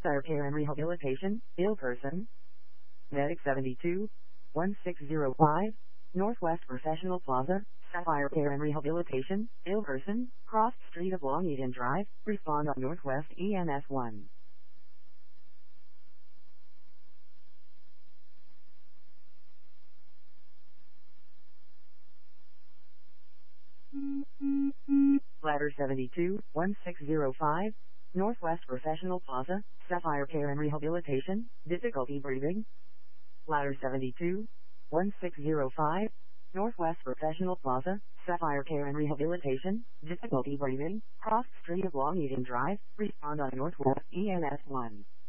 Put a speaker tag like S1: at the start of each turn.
S1: Sapphire Care and Rehabilitation, ill person. Medic 72, 1605, Northwest Professional Plaza, Sapphire Care and Rehabilitation, ill person, cross street of Long Eden Drive, respond on Northwest EMS 1. Ladder 72, 1605, Northwest Professional Plaza, Sapphire Care and Rehabilitation, difficulty breathing. Ladder 72, 1605, Northwest Professional Plaza, Sapphire Care and Rehabilitation, difficulty breathing, cross street of Long Eden Drive, respond on Northwest EMS 1.